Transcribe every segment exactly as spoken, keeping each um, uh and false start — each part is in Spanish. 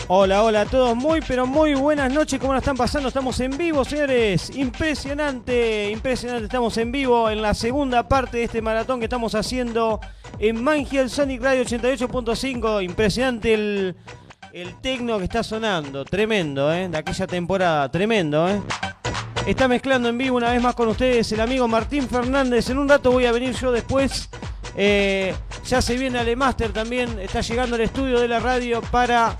Hola, hola a todos, muy pero muy buenas noches, ¿cómo la están pasando? Estamos en vivo, señores, impresionante, impresionante, estamos en vivo en la segunda parte de este maratón que estamos haciendo en Mangiel Sonic Radio ochenta y ocho punto cinco, impresionante el, el tecno que está sonando, tremendo, ¿eh? De aquella temporada, tremendo, ¿eh? Está mezclando en vivo una vez más con ustedes el amigo Martín Fernández, en un rato voy a venir yo después, eh, ya se viene Ale Master también, está llegando al estudio de la radio para...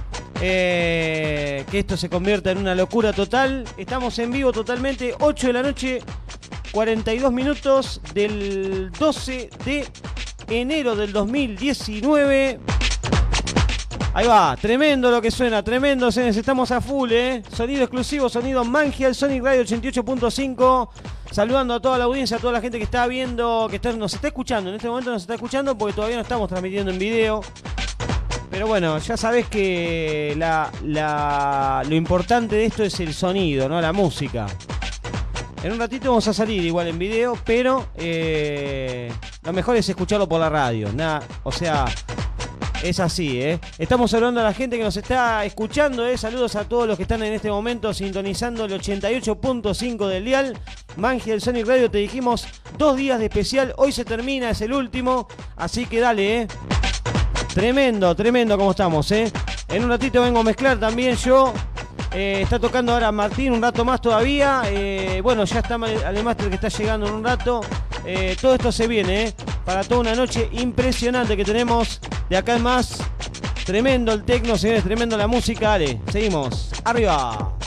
Eh, que esto se convierta en una locura total. Estamos en vivo totalmente, ocho de la noche, cuarenta y dos minutos del doce de enero del dos mil diecinueve. Ahí va, tremendo lo que suena, tremendo, señores, estamos a full, eh. Sonido exclusivo, sonido Mangiel Sonic Radio ochenta y ocho punto cinco. Saludando a toda la audiencia, a toda la gente que está viendo, que está, nos está escuchando, en este momento nos está escuchando porque todavía no estamos transmitiendo en video. Pero bueno, ya sabés que la, la, lo importante de esto es el sonido, ¿no? La música. En un ratito vamos a salir igual en video, pero eh, lo mejor es escucharlo por la radio. Nada, o sea, es así, ¿eh? Estamos saludando a la gente que nos está escuchando, ¿eh? Saludos a todos los que están en este momento sintonizando el ochenta y ocho punto cinco del dial. Mangiel Sonic Radio, te dijimos dos días de especial. Hoy se termina, es el último, así que dale, ¿eh? Tremendo, tremendo como estamos, ¿eh? En un ratito vengo a mezclar también yo. Eh, está tocando ahora Martín un rato más todavía. Eh, bueno, ya está Ale Master que está llegando en un rato. Eh, todo esto se viene, ¿eh? Para toda una noche impresionante que tenemos de acá en más. Tremendo el tecno, señores, tremendo la música. Dale, seguimos. Arriba.